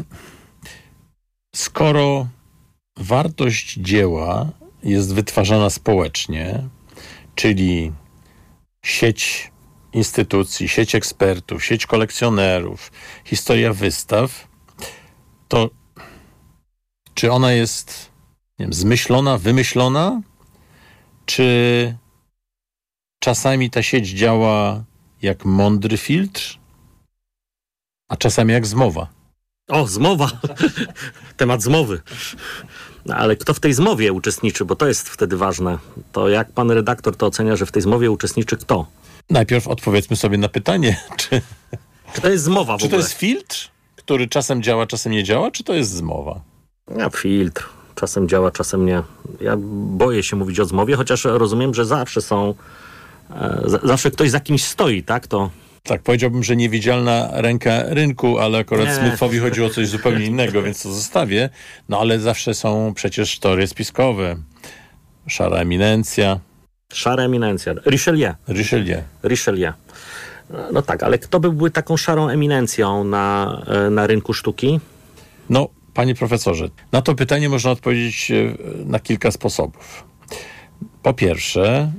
skoro wartość dzieła jest wytwarzana społecznie, czyli sieć instytucji, sieć ekspertów, sieć kolekcjonerów, historia wystaw, to czy ona jest, nie wiem, zmyślona, wymyślona, czy czasami ta sieć działa jak mądry filtr, a czasami jak zmowa? O, zmowa! Temat zmowy. No, ale kto w tej zmowie uczestniczy, bo to jest wtedy ważne. To jak pan redaktor to ocenia, że w tej zmowie uczestniczy kto? Najpierw odpowiedzmy sobie na pytanie, czy to jest zmowa w ogóle? Czy to jest filtr, który czasem działa, czasem nie działa, czy to jest zmowa? Ja, filtr. Czasem działa, czasem nie. Ja boję się mówić o zmowie, chociaż rozumiem, że zawsze są... Zawsze ktoś za kimś stoi, tak? To Tak, powiedziałbym, że niewidzialna ręka rynku, ale akurat Smithowi chodziło o coś zupełnie innego, więc to zostawię. No ale zawsze są przecież teorie spiskowe. Szara eminencja. Szara eminencja. Richelieu. No tak, ale kto byłby taką szarą eminencją na rynku sztuki? No, panie profesorze, na to pytanie można odpowiedzieć na kilka sposobów. Po pierwsze,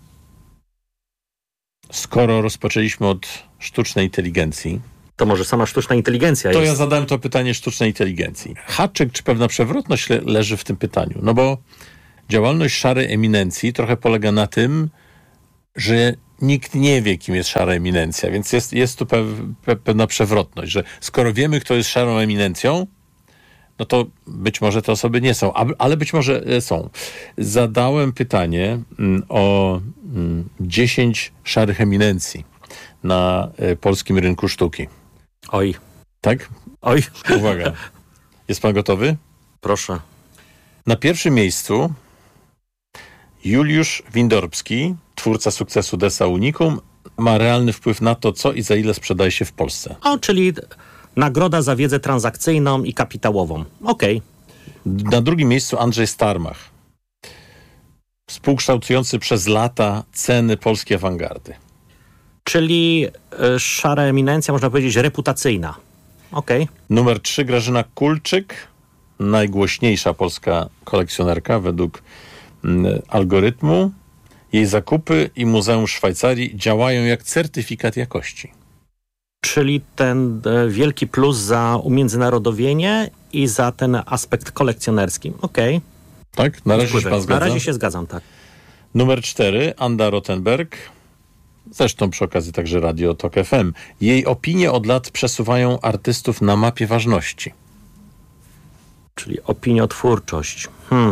skoro rozpoczęliśmy od sztucznej inteligencji, to może sama sztuczna inteligencja to jest... ja zadałem to pytanie sztucznej inteligencji. Haczyk czy pewna przewrotność leży w tym pytaniu? No bo działalność szarej eminencji trochę polega na tym, że nikt nie wie, kim jest szara eminencja, więc jest tu pewna przewrotność, że skoro wiemy, kto jest szarą eminencją, no to być może te osoby nie są, ale być może są. Zadałem pytanie o 10 szarych eminencji na polskim rynku sztuki. Oj. Tak? Oj. Uwaga. Jest pan gotowy? Proszę. Na pierwszym miejscu Juliusz Windorbski, twórca sukcesu Desa Unicum, ma realny wpływ na to, co i za ile sprzedaje się w Polsce. Czyli nagroda za wiedzę transakcyjną i kapitałową. Okej. Na drugim miejscu Andrzej Starmach, współkształtujący przez lata ceny polskiej awangardy. Czyli szara eminencja, można powiedzieć, reputacyjna. Numer 3 Grażyna Kulczyk, najgłośniejsza polska kolekcjonerka według algorytmu. Jej zakupy i Muzeum Szwajcarii działają jak certyfikat jakości. Czyli ten wielki plus za umiędzynarodowienie i za ten aspekt kolekcjonerski. Tak? Na razie się pan zgadza? Na razie się zgadzam, tak. Numer 4 Anda Rothenberg, zresztą przy okazji także Radio Tok FM. Jej opinie od lat przesuwają artystów na mapie ważności. Czyli opiniotwórczość.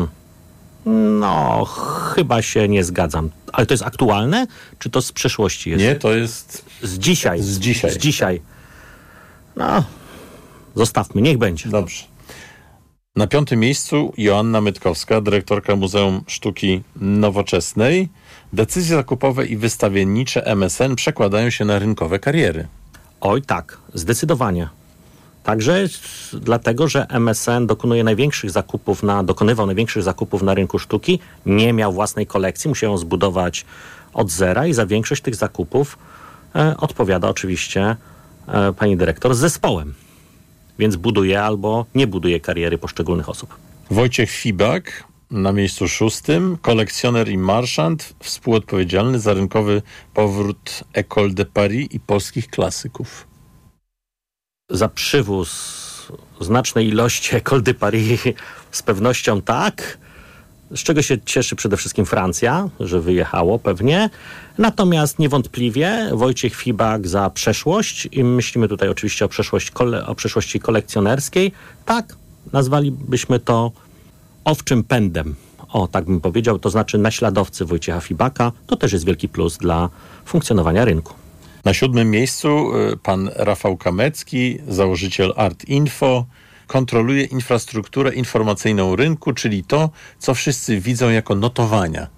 No, chyba się nie zgadzam. Ale to jest aktualne? Czy to z przeszłości jest? Nie, to jest... Z dzisiaj. Z dzisiaj. No, zostawmy, niech będzie. Dobrze. Na 5. miejscu Joanna Mytkowska, dyrektorka Muzeum Sztuki Nowoczesnej. Decyzje zakupowe i wystawiennicze MSN przekładają się na rynkowe kariery. Oj tak, zdecydowanie. Także dlatego, że MSN dokonywał największych zakupów na rynku sztuki, nie miał własnej kolekcji, musiał ją zbudować od zera i za większość tych zakupów odpowiada oczywiście pani dyrektor z zespołem. Więc buduje albo nie buduje kariery poszczególnych osób. Wojciech Fibak na miejscu 6, kolekcjoner i marszant, współodpowiedzialny za rynkowy powrót École de Paris i polskich klasyków. Za przywóz znacznej ilości École de Paris z pewnością tak, z czego się cieszy przede wszystkim Francja, że wyjechało pewnie. Natomiast niewątpliwie Wojciech Fibak za przeszłość i myślimy tutaj oczywiście o przeszłości kolekcjonerskiej. Tak, nazwalibyśmy to owczym pędem. Tak bym powiedział, to znaczy naśladowcy Wojciecha Fibaka. To też jest wielki plus dla funkcjonowania rynku. Na 7. miejscu pan Rafał Kamecki, założyciel Art Info, kontroluje infrastrukturę informacyjną rynku, czyli to, co wszyscy widzą jako notowania.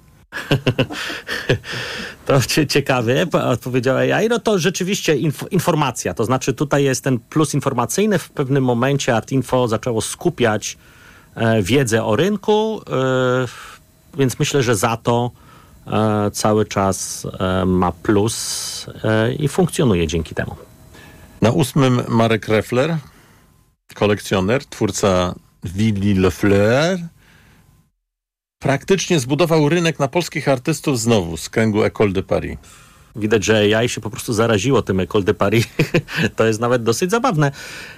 To ciekawe, odpowiedział AI. No to rzeczywiście informacja, to znaczy tutaj jest ten plus informacyjny. W pewnym momencie Art Info zaczęło skupiać wiedzę o rynku, więc myślę, że za to cały czas ma plus i funkcjonuje dzięki temu. Na 8. Marek Reffler, kolekcjoner, twórca Willy Lefleur, praktycznie zbudował rynek na polskich artystów znowu z kręgu École de Paris. Widać, że AI się po prostu zaraziło tym École de Paris. To jest nawet dosyć zabawne.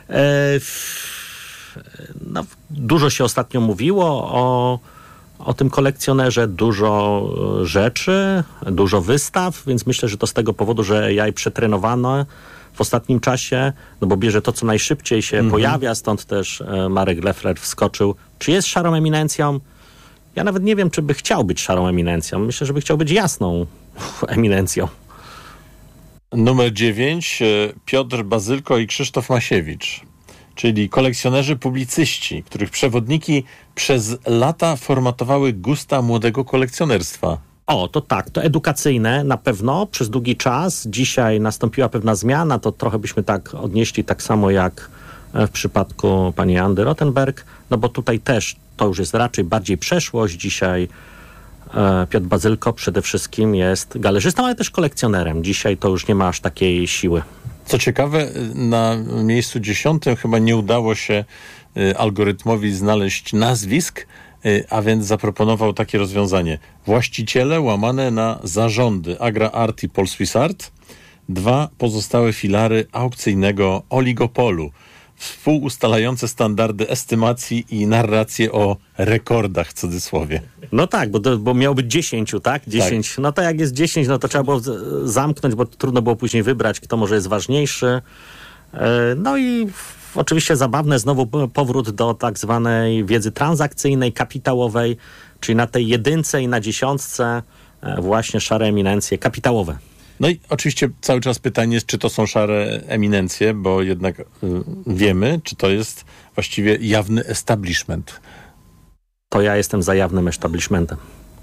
Dużo się ostatnio mówiło o tym kolekcjonerze, dużo rzeczy, dużo wystaw, więc myślę, że to z tego powodu, że AI przetrenowano w ostatnim czasie, no bo bierze to, co najszybciej się pojawia, stąd też Marek Leffler wskoczył. Czy jest szarą eminencją? Ja nawet nie wiem, czy by chciał być szarą eminencją. Myślę, że by chciał być jasną eminencją. Numer 9. Piotr Bazylko i Krzysztof Masiewicz, czyli kolekcjonerzy publicyści, których przewodniki przez lata formatowały gusta młodego kolekcjonerstwa. To tak, to edukacyjne na pewno przez długi czas. Dzisiaj nastąpiła pewna zmiana, to trochę byśmy tak odnieśli tak samo jak w przypadku pani Andy Rottenberg, no bo tutaj też to już jest raczej bardziej przeszłość. Dzisiaj Piotr Bazylko przede wszystkim jest galerzystą, ale też kolekcjonerem. Dzisiaj to już nie ma aż takiej siły. Co ciekawe, na miejscu 10 chyba nie udało się algorytmowi znaleźć nazwisk, a więc zaproponował takie rozwiązanie. Właściciele łamane na zarządy Agra Art i Polswiss Art, 2 pozostałe filary aukcyjnego oligopolu, współustalające standardy estymacji i narracje o rekordach w cudzysłowie. No tak, bo miało być 10, tak? 10. Tak. No to jak jest 10, no to trzeba było zamknąć, bo trudno było później wybrać, kto może jest ważniejszy. No i oczywiście zabawne znowu powrót do tak zwanej wiedzy transakcyjnej, kapitałowej, czyli na tej 1 i na 10 właśnie szare eminencje kapitałowe. No i oczywiście cały czas pytanie jest, czy to są szare eminencje, bo jednak wiemy, czy to jest właściwie jawny establishment. To ja jestem za jawnym establishmentem.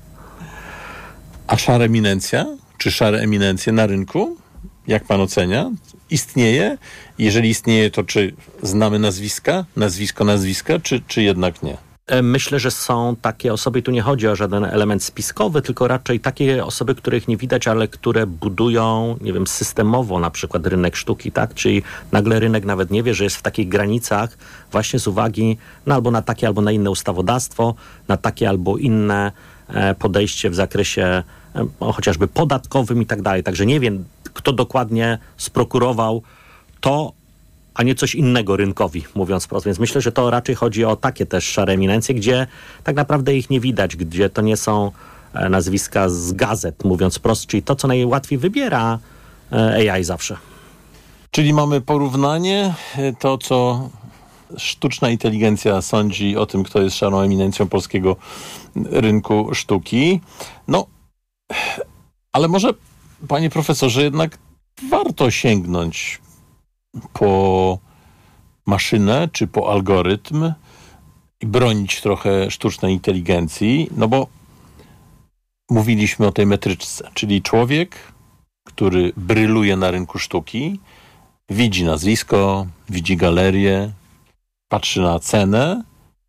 A szara eminencja, czy szare eminencje na rynku, jak pan ocenia, istnieje? Jeżeli istnieje, to czy znamy nazwiska, czy jednak nie? Myślę, że są takie osoby, tu nie chodzi o żaden element spiskowy, tylko raczej takie osoby, których nie widać, ale które budują, nie wiem, systemowo na przykład rynek sztuki, tak? Czyli nagle rynek nawet nie wie, że jest w takich granicach właśnie z uwagi albo na takie, albo na inne ustawodawstwo, na takie albo inne podejście w zakresie chociażby podatkowym i tak dalej. Także nie wiem, kto dokładnie sprokurował to, a nie coś innego rynkowi, mówiąc wprost. Więc myślę, że to raczej chodzi o takie też szare eminencje, gdzie tak naprawdę ich nie widać, gdzie to nie są nazwiska z gazet, mówiąc wprost, czyli to, co najłatwiej wybiera AI zawsze. Czyli mamy porównanie, to co sztuczna inteligencja sądzi o tym, kto jest szarą eminencją polskiego rynku sztuki. No, ale może, panie profesorze, jednak warto sięgnąć po maszynę czy po algorytm i bronić trochę sztucznej inteligencji, no bo mówiliśmy o tej metryczce, czyli człowiek, który bryluje na rynku sztuki, widzi nazwisko, widzi galerię, patrzy na cenę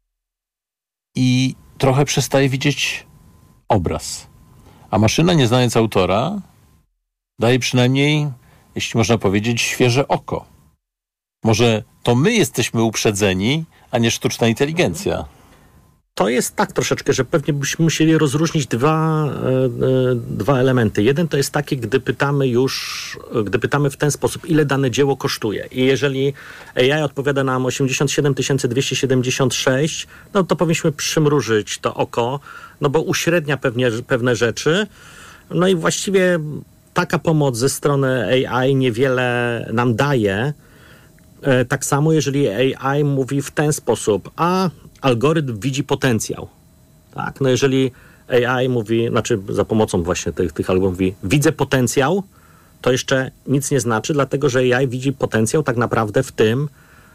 i trochę przestaje widzieć obraz. A maszyna, nie znając autora, daje przynajmniej, jeśli można powiedzieć, świeże oko. Może to my jesteśmy uprzedzeni, a nie sztuczna inteligencja. To jest tak troszeczkę, że pewnie byśmy musieli rozróżnić dwa elementy. Jeden to jest taki, gdy pytamy w ten sposób, ile dane dzieło kosztuje. I jeżeli AI odpowiada nam 87 276, no to powinniśmy przymrużyć to oko, no bo uśrednia pewne rzeczy. No i właściwie taka pomoc ze strony AI niewiele nam daje. Tak samo, jeżeli AI mówi w ten sposób, a algorytm widzi potencjał. Tak? No jeżeli AI mówi, znaczy za pomocą właśnie tych algorytmów mówi, widzę potencjał, to jeszcze nic nie znaczy, dlatego że AI widzi potencjał tak naprawdę w tym,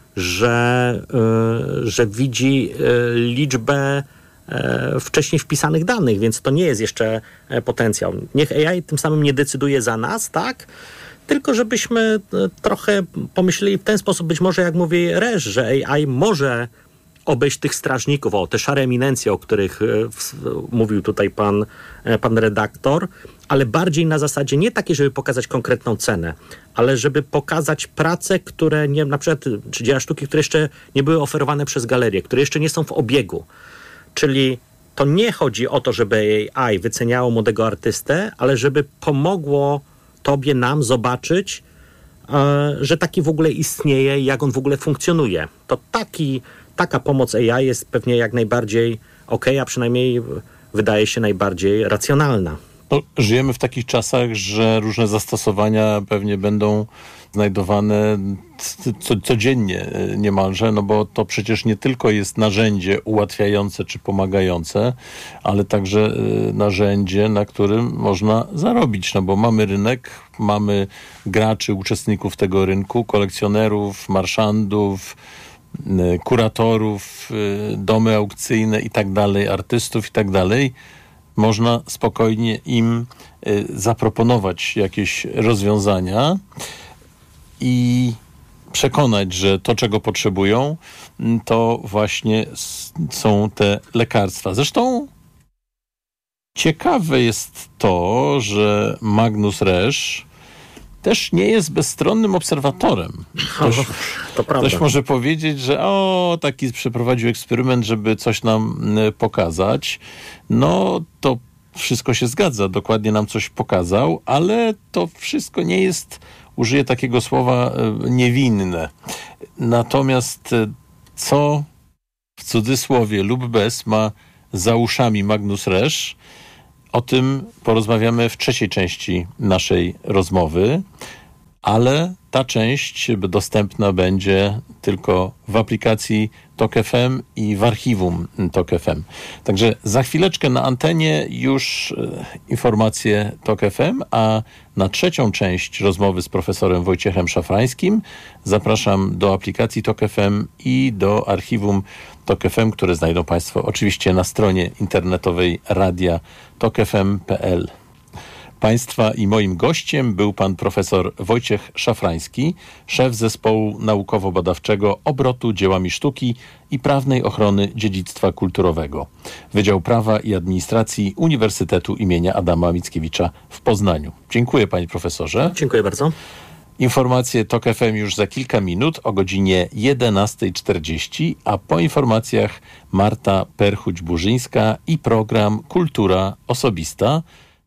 że widzi liczbę wcześniej wpisanych danych, więc to nie jest jeszcze potencjał. Niech AI tym samym nie decyduje za nas, tak? Tylko żebyśmy trochę pomyśleli w ten sposób, być może jak mówi Resz, że AI może obejść tych strażników, te szare eminencje, o których mówił tutaj pan redaktor, ale bardziej na zasadzie nie takiej, żeby pokazać konkretną cenę, ale żeby pokazać prace, które nie, na przykład, czy dzieła sztuki, które jeszcze nie były oferowane przez galerię, które jeszcze nie są w obiegu. Czyli to nie chodzi o to, żeby AI wyceniało młodego artystę, ale żeby pomogło tobie, nam zobaczyć, że taki w ogóle istnieje i jak on w ogóle funkcjonuje. To taka pomoc AI jest pewnie jak najbardziej okej, a przynajmniej wydaje się najbardziej racjonalna. No, żyjemy w takich czasach, że różne zastosowania pewnie będą znajdowane codziennie niemalże, no bo to przecież nie tylko jest narzędzie ułatwiające czy pomagające, ale także narzędzie, na którym można zarobić, no bo mamy rynek, mamy graczy, uczestników tego rynku, kolekcjonerów, marszandów, kuratorów, domy aukcyjne i tak dalej, artystów i tak dalej. można spokojnie im zaproponować jakieś rozwiązania i przekonać, że to, czego potrzebują, to właśnie są te lekarstwa. Zresztą ciekawe jest to, że Magnus Resz też nie jest bezstronnym obserwatorem. Ktoś może powiedzieć, że taki przeprowadził eksperyment, żeby coś nam pokazać. No to wszystko się zgadza, dokładnie nam coś pokazał, ale to wszystko nie jest, użyję takiego słowa, niewinne. Natomiast co w cudzysłowie lub bez ma za uszami Magnus Resz, o tym porozmawiamy w trzeciej części naszej rozmowy, ale ta część dostępna będzie tylko w aplikacji TOK FM i w archiwum TOK FM. Także za chwileczkę na antenie już informacje TOK FM, a na trzecią część rozmowy z profesorem Wojciechem Szafrańskim zapraszam do aplikacji TOK FM i do archiwum TOK FM, które znajdą Państwo oczywiście na stronie internetowej radia tokfm.pl. Państwa i moim gościem był pan profesor Wojciech Szafrański, szef Zespołu Naukowo-Badawczego Obrotu Dziełami Sztuki i Prawnej Ochrony Dziedzictwa Kulturowego, Wydział Prawa i Administracji Uniwersytetu imienia Adama Mickiewicza w Poznaniu. Dziękuję, panie profesorze. Dziękuję bardzo. Informacje TOK FM już za kilka minut o godzinie 11:40, a po informacjach Marta Perchuć-Burzyńska i program Kultura Osobista.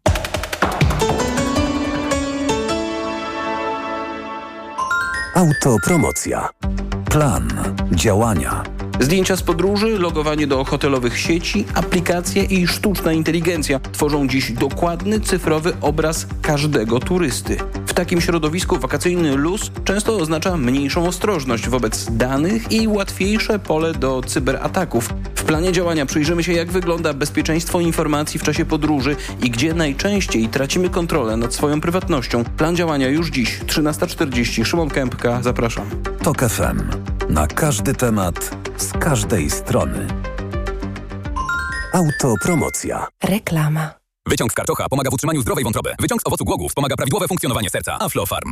Autopromocja. Plan działania. Zdjęcia z podróży, logowanie do hotelowych sieci, aplikacje i sztuczna inteligencja tworzą dziś dokładny cyfrowy obraz każdego turysty. W takim środowisku wakacyjny luz często oznacza mniejszą ostrożność wobec danych i łatwiejsze pole do cyberataków. W planie działania przyjrzymy się, jak wygląda bezpieczeństwo informacji w czasie podróży i gdzie najczęściej tracimy kontrolę nad swoją prywatnością. Plan działania już dziś, 13:40. Szymon Kępka, zapraszam. TOK FM. Na każdy temat, z każdej strony. Autopromocja. Reklama. Wyciąg z karczocha pomaga w utrzymaniu zdrowej wątroby. Wyciąg z owocu głogów wspomaga prawidłowe funkcjonowanie serca. Aflofarm.